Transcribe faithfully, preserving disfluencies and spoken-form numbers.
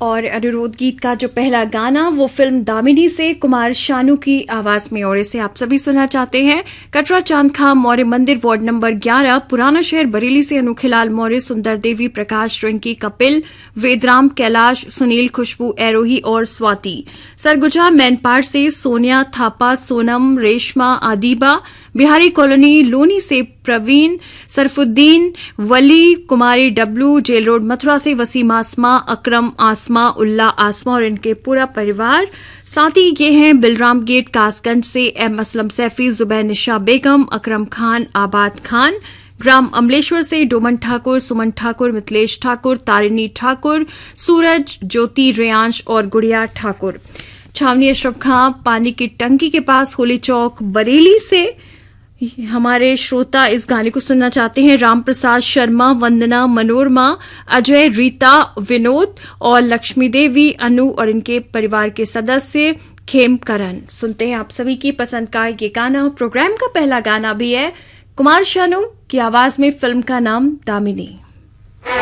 और अनुरोध गीत का जो पहला गाना वो फिल्म दामिनी से कुमार शानू की आवाज में, और इसे आप सभी सुनना चाहते हैं। कटरा चांदखा मौर्य मंदिर वार्ड नंबर ग्यारह पुराना शहर बरेली से अनूखेलाल मौर्य, सुंदर देवी, प्रकाश रिंकी, कपिल, वेदराम, कैलाश, सुनील, खुशबू, एरोही और स्वाति। सरगुजा मैनपाड़ से सोनिया थापा, सोनम, रेशमा, आदिबा, बिहारी कॉलोनी लोनी से प्रवीण, सरफुद्दीन, वली, कुमारी डब्लू, जेल रोड मथुरा से वसीम आसमा, अकरम आसमा, उल्ला आसमा और इनके पूरा परिवार। साथ ही ये हैं बिलराम गेट कासगंज से एम असलम सैफी, जुबैर निशा बेगम, अकरम खान, आबाद खान, ग्राम अमलेश्वर से डोमन ठाकुर, सुमन ठाकुर, मिथिलेश ठाकुर, तारिणी ठाकुर, सूरज, ज्योति, रेयांश और गुड़िया ठाकुर। छावनी अशरफ खां पानी की टंकी के पास होली चौक बरेली से हमारे श्रोता इस गाने को सुनना चाहते हैं। राम प्रसाद शर्मा, वंदना, मनोरमा, अजय, रीता, विनोद और लक्ष्मी देवी, अनु और इनके परिवार के सदस्य खेमकरण। सुनते हैं आप सभी की पसंद का ये गाना। प्रोग्राम का पहला गाना भी है कुमार शानू की आवाज में, फिल्म का नाम दामिनी।